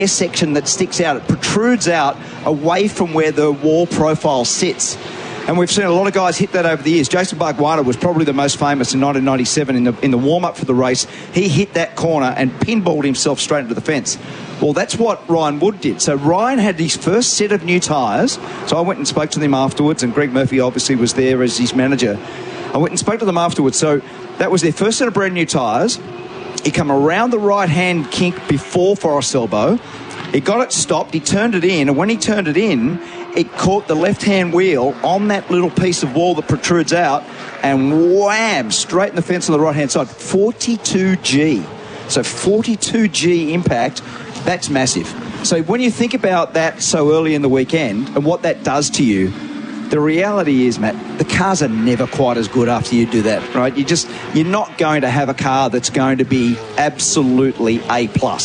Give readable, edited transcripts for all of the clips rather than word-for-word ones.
section that sticks out. It protrudes out away from where the wall profile sits. And we've seen a lot of guys hit that over the years. Jason Bargwanna was probably the most famous in 1997 in the warm-up for the race. He hit that corner and pinballed himself straight into the fence. Well, that's what Ryan Wood did. So Ryan had his first set of new tyres. So I went and spoke to them afterwards, and Greg Murphy obviously was there as his manager. I went and spoke to them afterwards. So that was their first set of brand new tyres. He come around the right-hand kink before Forest Elbow. He got it stopped. He turned it in, and when he turned it in, it caught the left-hand wheel on that little piece of wall that protrudes out, and wham, straight in the fence on the right-hand side. 42G. So 42G impact, that's massive. So when you think about that so early in the weekend and what that does to you, the reality is, Matt, the cars are never quite as good after you do that, right? You're not going to have a car that's going to be absolutely A+.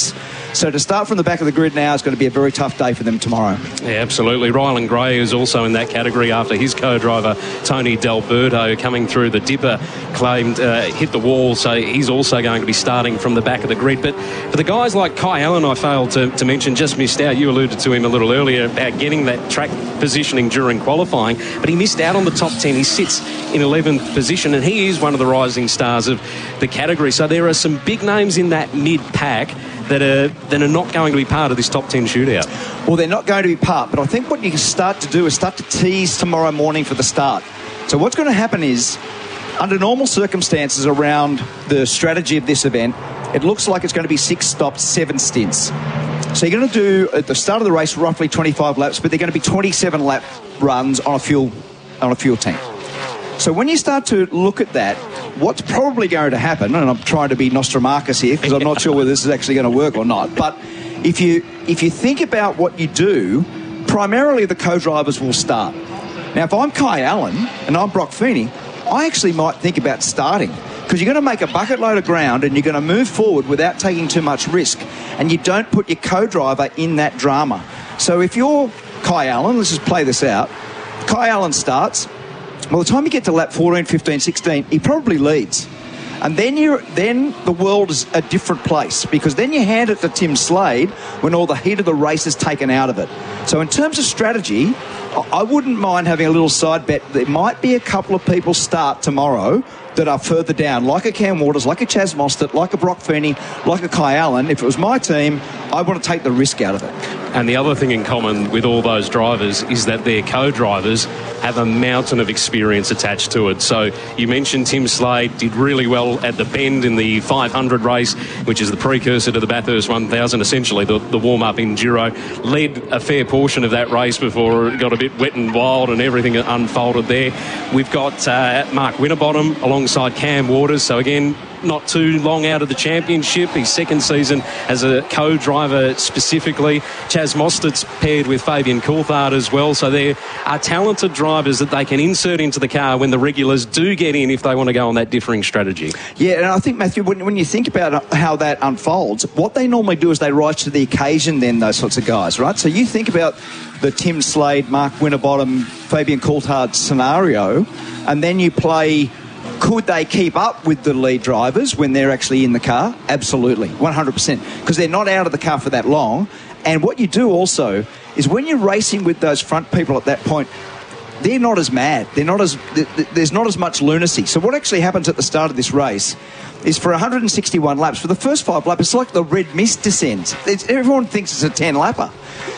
So to start from the back of the grid now is going to be a very tough day for them tomorrow. Yeah, absolutely. Rylan Gray is also in that category after his co-driver, Tony D'Alberto, coming through the dipper, claimed hit the wall, so he's also going to be starting from the back of the grid. But for the guys like Kai Allen, I failed to mention, just missed out. You alluded to him a little earlier about getting that track positioning during qualifying, but he missed out on the top 10. He sits in 11th position, and he is one of the rising stars of the category. So there are some big names in that mid-pack that are not going to be part of this top 10 shootout. Well, they're not going to be part, but I think what you can start to do is start to tease tomorrow morning for the start. So what's going to happen is, under normal circumstances around the strategy of this event, it looks like it's going to be 6 stops, 7 stints. So you're going to do, at the start of the race, roughly 25 laps, but they're going to be 27 lap runs on a fuel tank. So when you start to look at that, what's probably going to happen, and I'm trying to be Nostramagus here because I'm not sure whether this is actually going to work or not, but if you think about what you do, primarily the co-drivers will start. Now, if I'm Kai Allen and I'm Brock Feeney, I actually might think about starting, because you're going to make a bucket load of ground and you're going to move forward without taking too much risk, and you don't put your co-driver in that drama. So if you're Kai Allen, let's just play this out. Kai Allen starts. By the time you get to lap 14, 15, 16, he probably leads. And then the world is a different place, because then you hand it to Tim Slade when all the heat of the race is taken out of it. So in terms of strategy, I wouldn't mind having a little side bet. There might be a couple of people start tomorrow that are further down, like a Cam Waters, like a Chaz Mostert, like a Brock Feeney, like a Kai Allen. If it was my team, I want to take the risk out of it. And the other thing in common with all those drivers is that their co-drivers have a mountain of experience attached to it. So you mentioned Tim Slade did really well at the Bend in the 500 race, which is the precursor to the Bathurst 1000, essentially the warm-up enduro. Led a fair portion of that race before it got a bit wet and wild and everything unfolded there. We've got Mark Winterbottom alongside Cam Waters. So again, not too long out of the championship. His second season as a co-driver specifically. Chaz Mostert's paired with Fabian Coulthard as well. So there are talented drivers that they can insert into the car when the regulars do get in if they want to go on that differing strategy. Yeah, and I think, Matthew, when you think about how that unfolds, what they normally do is they rise to the occasion then, those sorts of guys, right? So you think about the Tim Slade, Mark Winterbottom, Fabian Coulthard scenario, and then you play... Could they keep up with the lead drivers when they're actually in the car? Absolutely, 100%, because they're not out of the car for that long. And what you do also is when you're racing with those front people at that point, they're not as mad. There's not as much lunacy. So what actually happens at the start of this race is for 161 laps, for the first 5 laps, it's like the red mist descends. Everyone thinks it's a 10-lapper.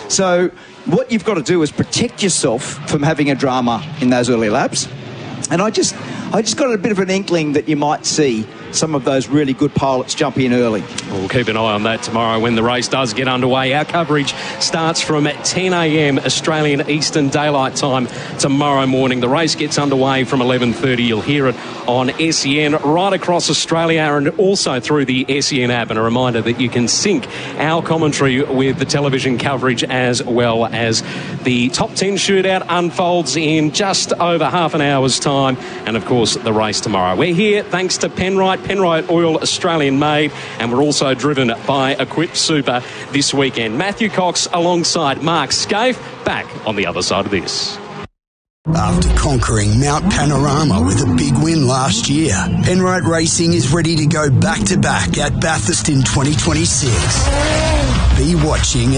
So what you've got to do is protect yourself from having a drama in those early laps. And I just got a bit of an inkling that you might see some of those really good pilots jump in early. We'll keep an eye on that tomorrow when the race does get underway. Our coverage starts from 10 a.m. Australian Eastern Daylight Time tomorrow morning. The race gets underway from 11:30. You'll hear it on SEN right across Australia and also through the SEN app. And a reminder that you can sync our commentary with the television coverage as well as the top 10 shootout unfolds in just over half an hour's time. And, of course, the race tomorrow. We're here thanks to Penrite Oil, Australian made, and we're also driven by Equip Super this weekend. Matthew Cox alongside Mark Scaife, back on the other side of this. After conquering Mount Panorama with a big win last year, Penrite Racing is ready to go back-to-back at Bathurst in 2026. be watching